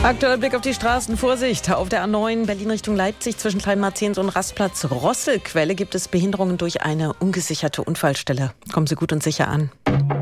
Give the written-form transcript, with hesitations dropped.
Aktueller Blick auf die Straßen. Vorsicht, auf der A9 Berlin Richtung Leipzig zwischen Kleinmarzens und Rastplatz Rosselquelle gibt es Behinderungen durch eine ungesicherte Unfallstelle. Kommen Sie gut und sicher an.